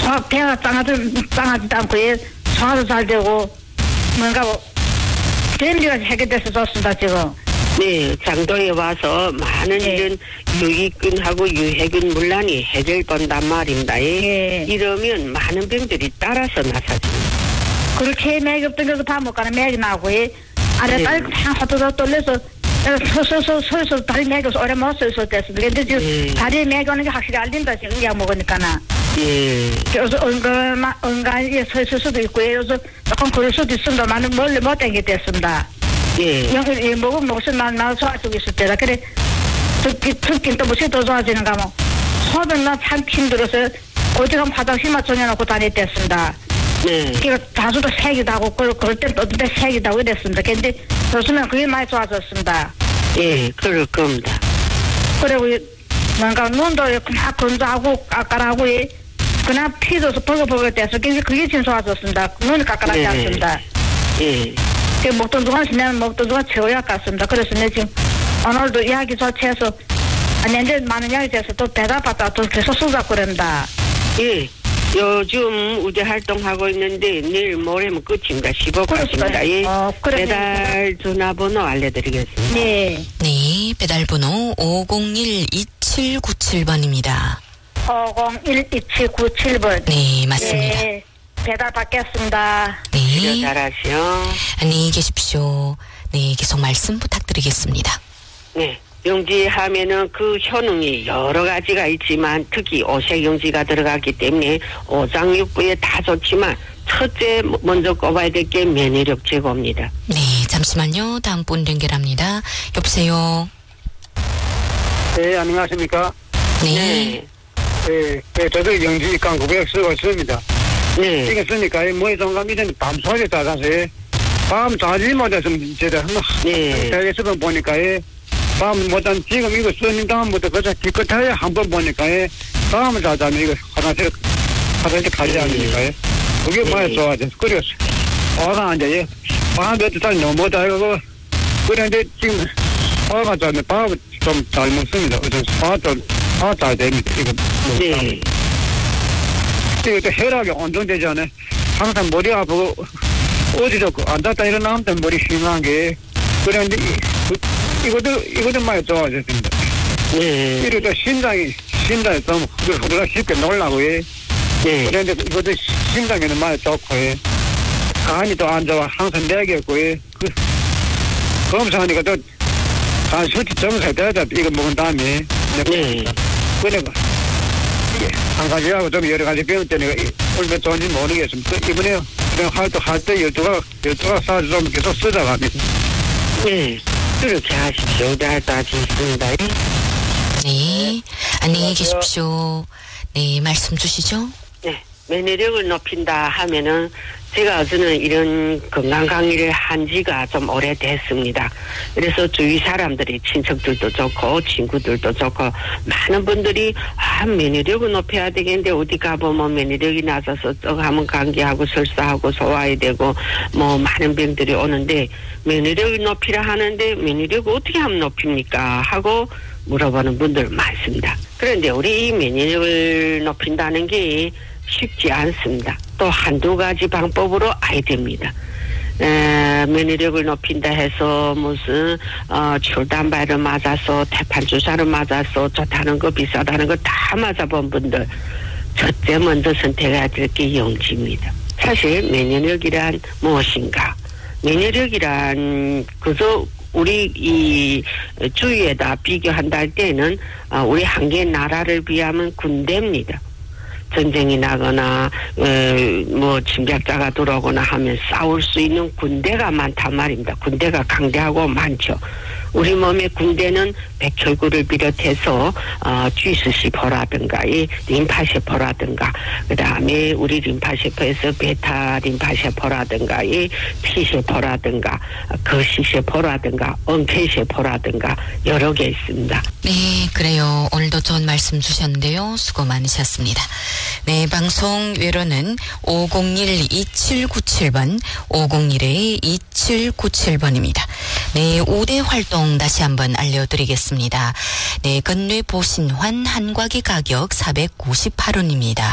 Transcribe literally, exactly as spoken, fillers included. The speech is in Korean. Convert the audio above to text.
소 배가 땅하지 땅하지도 않고 예 소화도 잘 되고 뭔가 댐비가 해결돼서 좋습니다 지금. 네, 장도에 와서 많은 네. 이런 유익균하고 유해균 문란이 해결된단 말입니다. 네. 이러면 많은 병들이 따라서 나서집니다. 그렇게 맥이 없던 것도 밥 먹거나 맥이 나고 예 아래 네. 딸 그냥 헛도도 떨려서 서서서 서서 다리 맥이 오래 못 서서 됐습니다. 근데 지금 네. 다리 맥이 오는 게 확실히 알린다 지금 약 먹으니까나. 예. 그래서 은근 은근히 서있을 수도 있고 그래서 조금 그럴 수도 있습니다만 멀리 못 땡게 됐습니다. 예. 여기 먹으면 무슨 말나 좋아지고 있을 때라 그래 듣기 듣긴 또 무슨 더 좋아지는가 뭐 소변 나참 힘들어서 어디 가면 화장실 맞춰놓고 다녔댔습니다. 네. 그러니까 다수도 색이도 하고 그럴, 그럴 땐 어떤 때 색이도 하고 이랬습니다. 근데 요즘은 그게 많이 좋아졌습니다. 예, 그럴 겁니다. 그리고 뭔가 눈도 그냥 건조하고 까까라고 그냥 피도 벌거벌거 돼서 그게 지금 좋아졌습니다. 눈이 까까라지 네. 않습니다. 예. 그 먹던 동안 지내면 먹던 동안 최고약 같습니다. 그래서 내 지금 오늘도 약이 좋지해서 아니 이제 많은 약이 돼서 또 배달 받다 또 계속 쓰자고 그런다. 예. 요즘 우대 활동하고 있는데 내일 모레면 끝입니다. 십오까지입니다. 예. 어, 그래. 배달 전화번호 알려드리겠습니다. 네. 네, 배달번호 오공일 이칠구칠 번입니다. 오공일 이칠구칠 번. 네, 맞습니다. 네. 배달 받겠습니다. 치료 네, 잘하시오. 안녕히 계십시오. 네, 계속 말씀 부탁드리겠습니다. 네. 용지 하면은 그 효능이 여러 가지가 있지만 특히 오색용지가 들어가기 때문에 오장육부에 다 좋지만 첫째 먼저 꼽아야 될 게 면역력 제고입니다. 네, 잠시만요. 다음 분 연결합니다. 여보세요. 네, 안녕하십니까? 네. 네, 네, 저도 영지 강구백 쓰고 있습니다. 네. 이거 쓰니까 뭐에 동감 이전 밤소리 따라서 밤 자지 못했으면 제가 한번 네. 대에서 보니까 밤 못한 지금 이거 쓰는 다음부터 그저 기껏해야 한번 보니까 밤을 자자면 이거 화장실 화장실 가지 않으니까 그게 많이 좋아져서 그래서 화가 안 돼. 밤 몇 살 넘어다 이거 그런데 지금 화가 자면 밥을 좀 잘 먹습니다. 어떤 화좀화잘 됩니다. 이거 네. 이거 또 혈압이 안정되잖아요. 항상 머리 아프고 어디서 앉았다 일어나면 머리 심한 게 그런데 이, 이것도 이것도 많이 좋아졌습니다. 네. 이래도 심장이 심장이 좀 우리가 쉽게 놀라고 해. 네. 그런데 이것도 심장에는 많이 좋고 해. 간이 또 안 좋아 항상 내겠고 해. 그 검사하니까 또 한 수치 점수가 돼야 이거 먹은 다음에. 네. 그래 한 가지하고 좀 여러 가지 병 때문에 얼마 좋은지 모르겠습니다. 이번에 그냥 할때 할때 열두 가 열두 가 사서 좀 계속 쓰다가 합니다. 네. 그렇게 하십시오. 잘 따지겠습니다. 네, 안녕히 계십시오. 네, 말씀 주시죠. 네. 면역력을 높인다 하면은 제가 어제는 이런 건강 강의를 한 지가 좀 오래됐습니다. 그래서 주위 사람들이 친척들도 좋고 친구들도 좋고 많은 분들이 아 면역력을 높여야 되겠는데 어디 가보면 면역력이 낮아서 떡하면 감기하고 설사하고 소화해야 되고 뭐 많은 병들이 오는데 면역력을 높이라 하는데 면역력을 어떻게 하면 높입니까 하고 물어보는 분들 많습니다. 그런데 우리 이 면역력을 높인다는 게 쉽지 않습니다. 또 한두 가지 방법으로 아야 됩니다. 에, 면역력을 높인다 해서 무슨 어, 출단발을 맞아서 태판주사를 맞아서 좋다는 거 비싸다는 거 다 맞아본 분들 첫째 먼저 선택해야 될 게 영지입니다. 사실 면역력이란 무엇인가? 면역력이란 그저 우리 이 주위에다 비교한다 할 때는 어, 우리 한 개 나라를 비하면 군대입니다. 전쟁이 나거나 에, 뭐 침략자가 들어오거나 하면 싸울 수 있는 군대가 많단 말입니다. 군대가 강대하고 많죠. 우리 몸의 군대는 백혈구를 비롯해서 어, 쥐스시포라든가 이 림파세포라든가 그다음에 우리 림파세포에서 베타 림파세포라든가 이 T세포라든가 거시세포라든가 은폐세포라든가 여러 개 있습니다. 네, 그래요. 오늘도 좋은 말씀 주셨는데요. 수고 많으셨습니다. 네, 방송 외로는 오공일 이칠구칠 번 오공일 이칠구칠 번입니다. 네, 우대 활동 다시 한번 알려드리겠습니다. 네, 건뇌 보신환 한과기 가격 사백구십팔 원입니다.